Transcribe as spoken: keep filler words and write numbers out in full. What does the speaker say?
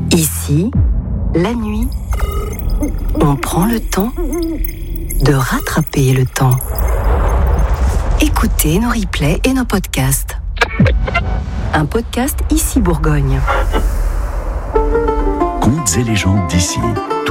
Ici, la nuit, on prend le temps de rattraper le temps. Écoutez nos replays et nos podcasts. Un podcast Ici Bourgogne. Contes et légendes d'ici.